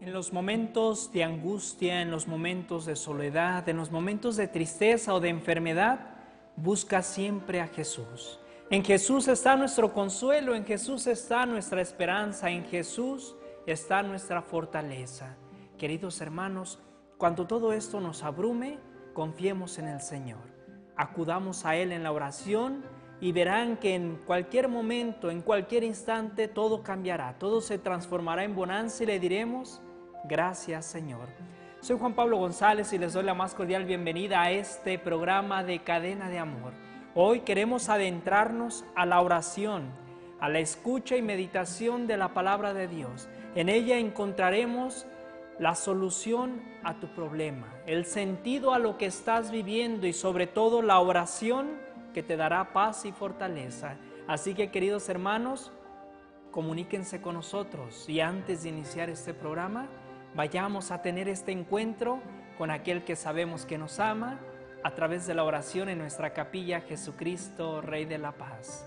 En los momentos de angustia, en los momentos de soledad, en los momentos de tristeza o de enfermedad, busca siempre a Jesús. En Jesús está nuestro consuelo, en Jesús está nuestra esperanza, en Jesús está nuestra fortaleza. Queridos hermanos, cuando todo esto nos abrume, confiemos en el Señor. Acudamos a Él en la oración y verán que en cualquier momento, en cualquier instante, todo cambiará, todo se transformará en bonanza y le diremos: gracias, Señor. Soy Juan Pablo González y les doy la más cordial bienvenida a este programa de Cadena de Amor. Hoy queremos adentrarnos a la oración, a la escucha y meditación de la palabra de Dios. En ella encontraremos la solución a tu problema, el sentido a lo que estás viviendo y sobre todo la oración que te dará paz y fortaleza. Así que, queridos hermanos, comuníquense con nosotros y antes de iniciar este programa, vayamos a tener este encuentro con aquel que sabemos que nos ama a través de la oración en nuestra capilla Jesucristo, Rey de la Paz.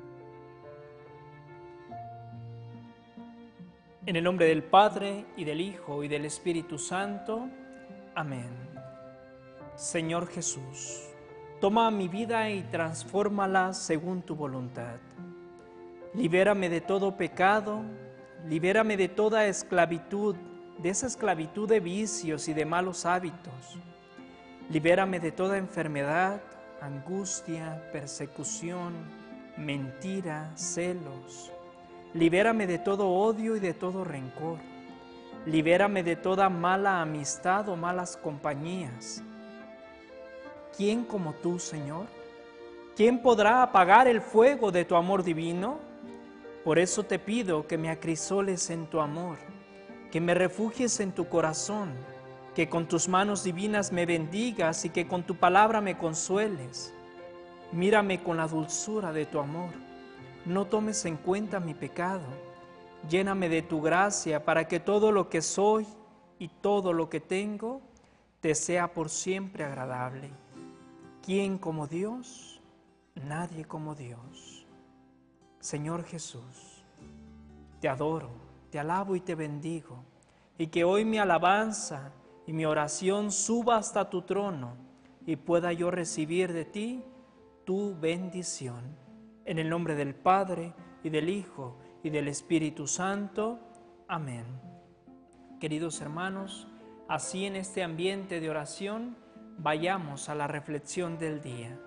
En el nombre del Padre, y del Hijo, y del Espíritu Santo. Amén. Señor Jesús, toma mi vida y transfórmala según tu voluntad. Libérame de todo pecado, libérame de toda esclavitud, de esa esclavitud de vicios y de malos hábitos. Libérame de toda enfermedad, angustia, persecución, mentira, celos. Libérame de todo odio y de todo rencor. Libérame de toda mala amistad o malas compañías. ¿Quién como tú, Señor? ¿Quién podrá apagar el fuego de tu amor divino? Por eso te pido que me acrisoles en tu amor, que me refugies en tu corazón, que con tus manos divinas me bendigas y que con tu palabra me consueles. Mírame con la dulzura de tu amor. No tomes en cuenta mi pecado. Lléname de tu gracia para que todo lo que soy y todo lo que tengo te sea por siempre agradable. ¿Quién como Dios? Nadie como Dios. Señor Jesús, te adoro, te alabo y te bendigo, y que hoy mi alabanza y mi oración suba hasta tu trono y pueda yo recibir de ti tu bendición. En el nombre del Padre, y del Hijo, y del Espíritu Santo. Amén. Queridos hermanos, así en este ambiente de oración, vayamos a la reflexión del día.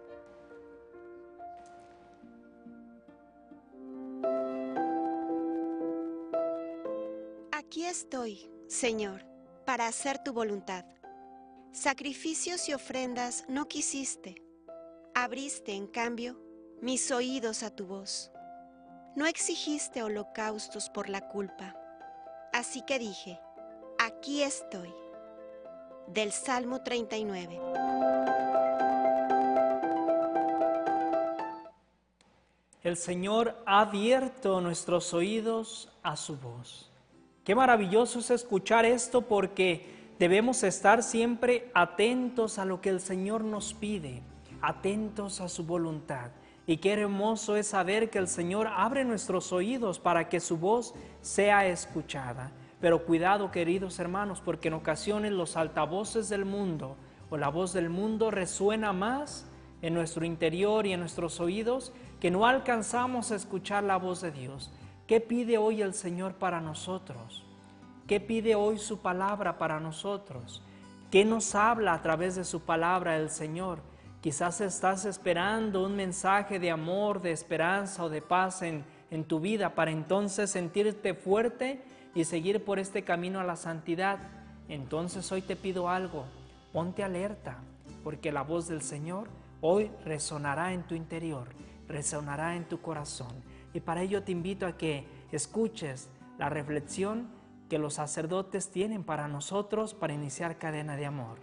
Aquí estoy, Señor, para hacer tu voluntad. Sacrificios y ofrendas no quisiste. Abriste, en cambio, mis oídos a tu voz. No exigiste holocaustos por la culpa. Así que dije, aquí estoy. Del Salmo 39. El Señor ha abierto nuestros oídos a su voz. Qué maravilloso es escuchar esto, porque debemos estar siempre atentos a lo que el Señor nos pide, atentos a su voluntad. Y qué hermoso es saber que el Señor abre nuestros oídos para que su voz sea escuchada. Pero cuidado, queridos hermanos, porque en ocasiones los altavoces del mundo o la voz del mundo resuena más en nuestro interior y en nuestros oídos que no alcanzamos a escuchar la voz de Dios. ¿Qué pide hoy el Señor para nosotros? ¿Qué pide hoy su palabra para nosotros? ¿Qué nos habla a través de su palabra el Señor? Quizás estás esperando un mensaje de amor, de esperanza o de paz en tu vida para entonces sentirte fuerte y seguir por este camino a la santidad. Entonces hoy te pido algo, ponte alerta, porque la voz del Señor hoy resonará en tu interior, resonará en tu corazón. Y para ello te invito a que escuches la reflexión que los sacerdotes tienen para nosotros para iniciar Cadena de Amor.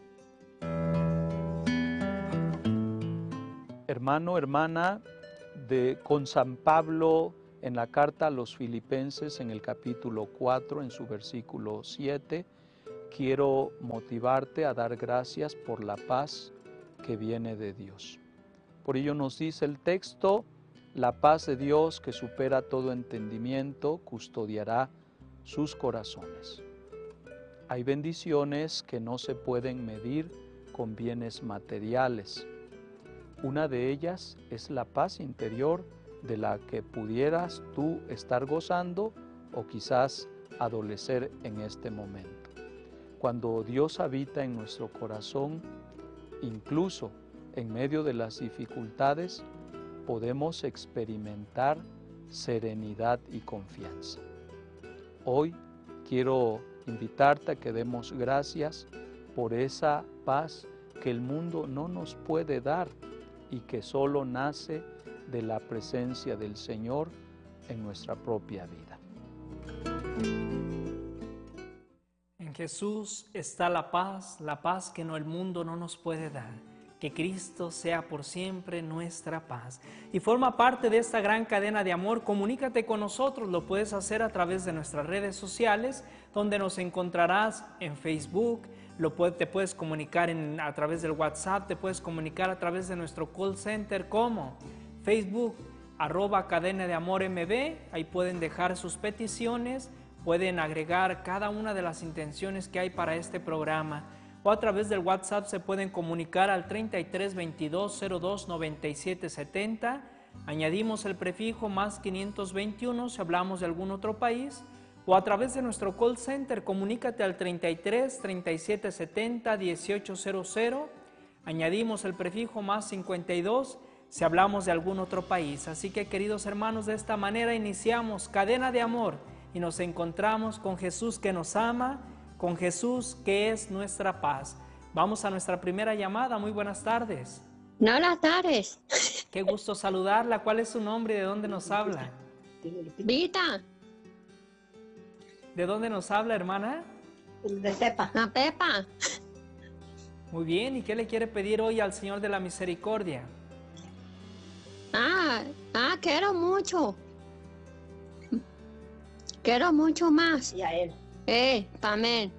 Hermano, hermana, con San Pablo en la carta a los Filipenses, en el capítulo 4, en su versículo 7, quiero motivarte a dar gracias por la paz que viene de Dios. Por ello nos dice el texto: la paz de Dios, que supera todo entendimiento, custodiará sus corazones. Hay bendiciones que no se pueden medir con bienes materiales. Una de ellas es la paz interior de la que pudieras tú estar gozando o quizás adolecer en este momento. Cuando Dios habita en nuestro corazón, incluso en medio de las dificultades, podemos experimentar serenidad y confianza. Hoy quiero invitarte a que demos gracias por esa paz que el mundo no nos puede dar y que solo nace de la presencia del Señor en nuestra propia vida. En Jesús está la paz que el mundo no nos puede dar. Que Cristo sea por siempre nuestra paz. Y forma parte de esta gran cadena de amor. Comunícate con nosotros, lo puedes hacer a través de nuestras redes sociales, donde nos encontrarás en Facebook, te puedes comunicar a través del WhatsApp, te puedes comunicar a través de nuestro call center como Facebook, @Cadena de Amor MB, ahí pueden dejar sus peticiones, pueden agregar cada una de las intenciones que hay para este programa, o a través del WhatsApp se pueden comunicar al 33 22 02 97 70, añadimos el prefijo más 521 si hablamos de algún otro país, o a través de nuestro call center, comunícate al 33 37 70 1800, añadimos el prefijo más 52 si hablamos de algún otro país. Así que, queridos hermanos, de esta manera iniciamos Cadena de Amor y nos encontramos con Jesús que nos ama, con Jesús que es nuestra paz. Vamos a nuestra primera llamada. Muy buenas tardes. Buenas tardes. Qué gusto saludarla. ¿Cuál es su nombre y de dónde nos habla? Vita. ¿De dónde nos habla, hermana? De Pepa. La Pepa. Muy bien. ¿Y qué le quiere pedir hoy al Señor de la Misericordia? Quiero mucho. Quiero mucho más. Y a él. Amén.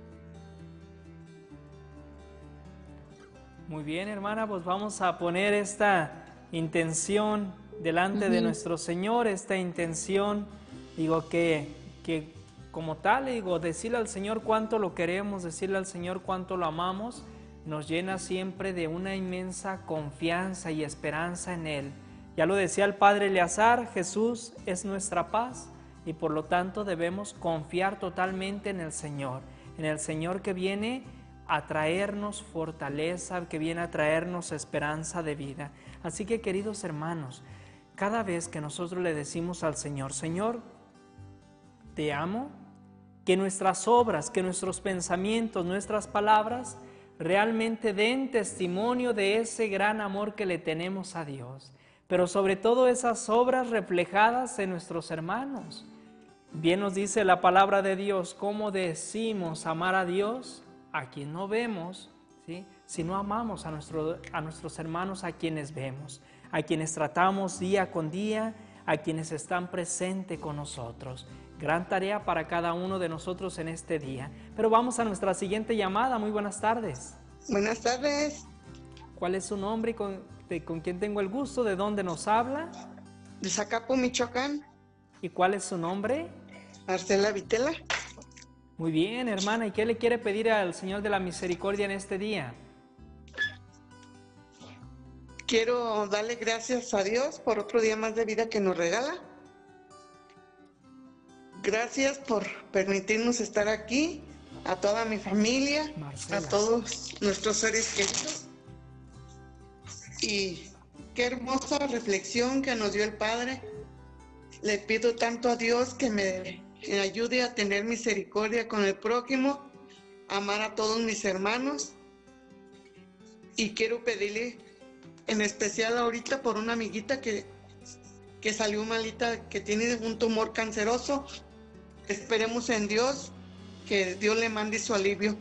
Muy bien, hermana, pues vamos a poner esta intención delante de nuestro Señor, esta intención, que como tal, decirle al Señor cuánto lo queremos, decirle al Señor cuánto lo amamos, nos llena siempre de una inmensa confianza y esperanza en Él. Ya lo decía el Padre Eleazar, Jesús es nuestra paz y por lo tanto debemos confiar totalmente en el Señor que viene a traernos fortaleza, que viene a traernos esperanza de vida. Así que, queridos hermanos, cada vez que nosotros le decimos al Señor, Señor, te amo, que nuestras obras, que nuestros pensamientos, nuestras palabras realmente den testimonio de ese gran amor que le tenemos a Dios, pero sobre todo esas obras reflejadas en nuestros hermanos. Bien nos dice la palabra de Dios, cómo decimos amar a Dios a quien no vemos, ¿sí? Si no amamos a nuestros hermanos a quienes vemos, a quienes tratamos día con día, a quienes están presentes con nosotros. Gran tarea para cada uno de nosotros en este día. Pero vamos a nuestra siguiente llamada. Muy buenas tardes. Buenas tardes. ¿Cuál es su nombre y con quién tengo el gusto? ¿De dónde nos habla? De Zacapu, Michoacán. ¿Y cuál es su nombre? Marcela Vitela. Muy bien, hermana. ¿Y qué le quiere pedir al Señor de la Misericordia en este día? Quiero darle gracias a Dios por otro día más de vida que nos regala. Gracias por permitirnos estar aquí, a toda mi familia, Marcela, a todos nuestros seres queridos. Y qué hermosa reflexión que nos dio el Padre. Le pido tanto a Dios que me ayude a tener misericordia con el prójimo, amar a todos mis hermanos. Y quiero pedirle en especial ahorita por una amiguita que salió malita, que tiene un tumor canceroso. Esperemos en Dios, que Dios le mande su alivio.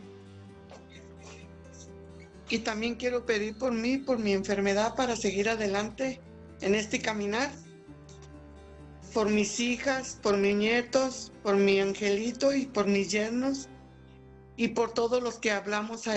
Y también quiero pedir por mí, por mi enfermedad, para seguir adelante en este caminar. Por mis hijas, por mis nietos, por mi angelito y por mis yernos. Y por todos los que hablamos